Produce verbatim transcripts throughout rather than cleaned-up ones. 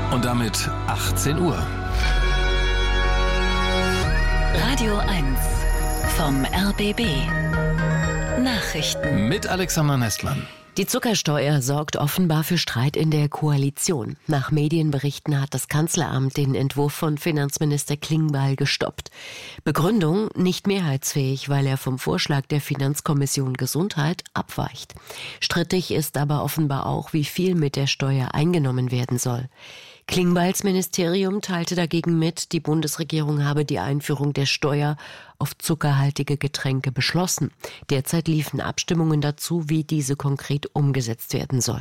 Und damit achtzehn Uhr. Radio eins vom R B B. Nachrichten. Mit Alexander Nestmann. Die Zuckersteuer sorgt offenbar für Streit in der Koalition. Nach Medienberichten hat das Kanzleramt den Entwurf von Finanzminister Klingbeil gestoppt. Begründung: nicht mehrheitsfähig, weil er vom Vorschlag der Finanzkommission Gesundheit abweicht. Strittig ist aber offenbar auch, wie viel mit der Steuer eingenommen werden soll. Klingbeils Ministerium teilte dagegen mit, die Bundesregierung habe die Einführung der Steuer auf zuckerhaltige Getränke beschlossen. Derzeit liefen Abstimmungen dazu, wie diese konkret umgesetzt werden soll.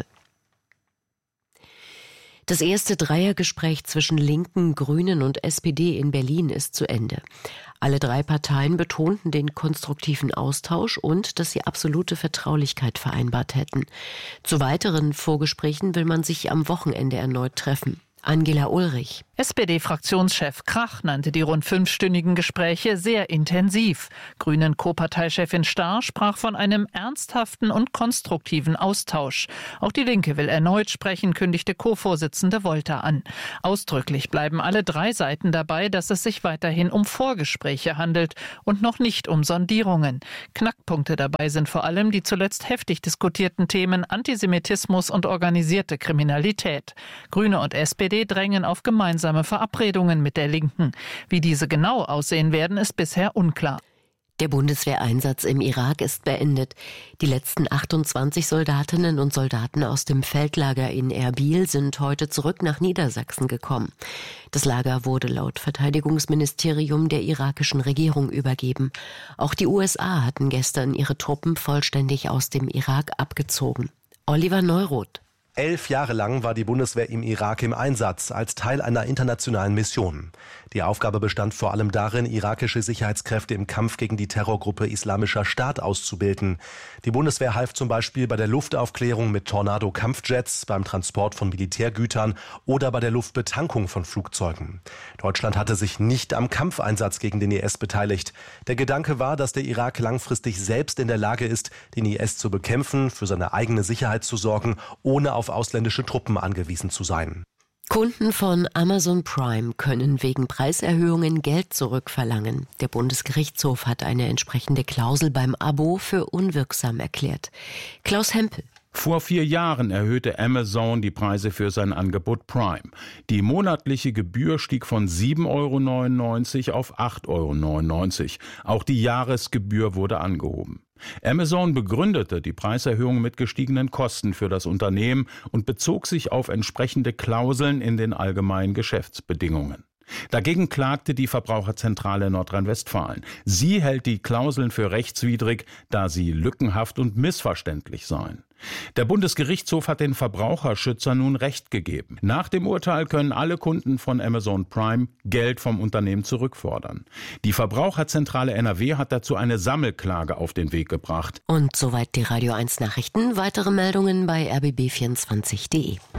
Das erste Dreiergespräch zwischen Linken, Grünen und S P D in Berlin ist zu Ende. Alle drei Parteien betonten den konstruktiven Austausch und dass sie absolute Vertraulichkeit vereinbart hätten. Zu weiteren Vorgesprächen will man sich am Wochenende erneut treffen. Angela Ulrich. S P D-Fraktionschef Krach nannte die rund fünfstündigen Gespräche sehr intensiv. Grünen-Co-Parteichefin Starr sprach von einem ernsthaften und konstruktiven Austausch. Auch die Linke will erneut sprechen, kündigte Co-Vorsitzende Wolter an. Ausdrücklich bleiben alle drei Seiten dabei, dass es sich weiterhin um Vorgespräche handelt und noch nicht um Sondierungen. Knackpunkte dabei sind vor allem die zuletzt heftig diskutierten Themen Antisemitismus und organisierte Kriminalität. Grüne und S P D drängen auf gemeinsame Verabredungen mit der Linken. Wie diese genau aussehen werden, ist bisher unklar. Der Bundeswehreinsatz im Irak ist beendet. Die letzten achtundzwanzig Soldatinnen und Soldaten aus dem Feldlager in Erbil sind heute zurück nach Niedersachsen gekommen. Das Lager wurde laut Verteidigungsministerium der irakischen Regierung übergeben. Auch die U S A hatten gestern ihre Truppen vollständig aus dem Irak abgezogen. Oliver Neuroth. Elf Jahre lang war die Bundeswehr im Irak im Einsatz, als Teil einer internationalen Mission. Die Aufgabe bestand vor allem darin, irakische Sicherheitskräfte im Kampf gegen die Terrorgruppe Islamischer Staat auszubilden. Die Bundeswehr half zum Beispiel bei der Luftaufklärung mit Tornado-Kampfjets, beim Transport von Militärgütern oder bei der Luftbetankung von Flugzeugen. Deutschland hatte sich nicht am Kampfeinsatz gegen den I S beteiligt. Der Gedanke war, dass der Irak langfristig selbst in der Lage ist, den I S zu bekämpfen, für seine eigene Sicherheit zu sorgen, ohne auf ausländische Truppen angewiesen zu sein. Kunden von Amazon Prime können wegen Preiserhöhungen Geld zurückverlangen. Der Bundesgerichtshof hat eine entsprechende Klausel beim Abo für unwirksam erklärt. Klaus Hempel. Vor vier Jahren erhöhte Amazon die Preise für sein Angebot Prime. Die monatliche Gebühr stieg von sieben Euro neunundneunzig auf acht Euro neunundneunzig. Auch die Jahresgebühr wurde angehoben. Amazon begründete die Preiserhöhung mit gestiegenen Kosten für das Unternehmen und bezog sich auf entsprechende Klauseln in den allgemeinen Geschäftsbedingungen. Dagegen klagte die Verbraucherzentrale Nordrhein-Westfalen. Sie hält die Klauseln für rechtswidrig, da sie lückenhaft und missverständlich seien. Der Bundesgerichtshof hat den Verbraucherschützern nun Recht gegeben. Nach dem Urteil können alle Kunden von Amazon Prime Geld vom Unternehmen zurückfordern. Die Verbraucherzentrale N R W hat dazu eine Sammelklage auf den Weg gebracht. Und soweit die Radio eins Nachrichten. Weitere Meldungen bei r b b vierundzwanzig punkt d e.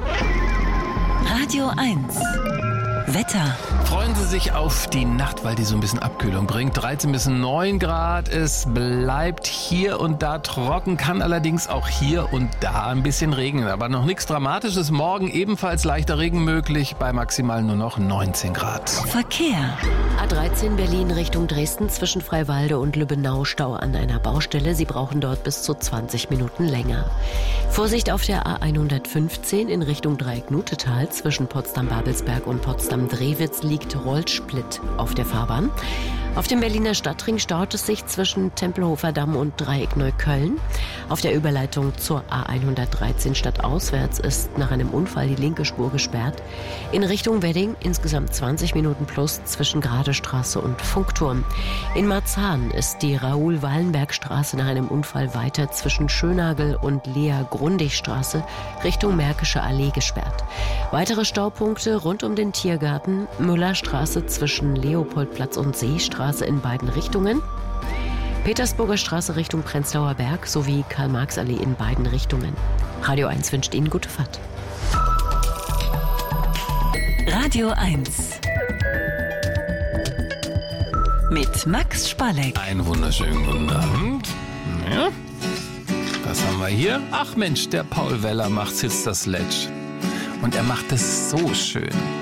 Radio eins. Wetter. Freuen Sie sich auf die Nacht, weil die so ein bisschen Abkühlung bringt. dreizehn bis neun Grad. Es bleibt hier und da trocken, kann allerdings auch hier und da ein bisschen regnen. Aber noch nichts Dramatisches. Morgen ebenfalls leichter Regen möglich, bei maximal nur noch neunzehn Grad. Verkehr. A dreizehn Berlin Richtung Dresden zwischen Freiwalde und Lübbenau Stau an einer Baustelle. Sie brauchen dort bis zu zwanzig Minuten länger. Vorsicht auf der A hundertfünfzehn in Richtung Dreieck-Nutetal zwischen Potsdam-Babelsberg und Potsdam-Drewitz liegt Rollsplit auf der Fahrbahn. Auf dem Berliner Stadtring staut es sich zwischen Tempelhofer Damm und Dreieck Neukölln. Auf der Überleitung zur A hundertdreizehn stadtauswärts ist nach einem Unfall die linke Spur gesperrt. In Richtung Wedding insgesamt zwanzig Minuten plus zwischen Gradestraße und Funkturm. In Marzahn ist die Raoul-Wallenberg-Straße nach einem Unfall weiter zwischen Schönagel und Lea-Grundig-Straße Richtung Märkische Allee gesperrt. Weitere Staupunkte rund um den Tiergarten, Müllerstraße zwischen Leopoldplatz und Seestraße in beiden Richtungen, Petersburger Straße Richtung Prenzlauer Berg sowie Karl-Marx-Allee in beiden Richtungen. Radio eins wünscht Ihnen gute Fahrt. Radio eins. Mit Max Spalleck. Einen wunderschönen guten Abend. Ja. Was haben wir hier? Ach Mensch, der Paul Weller macht Sister Sledge. Und er macht es so schön.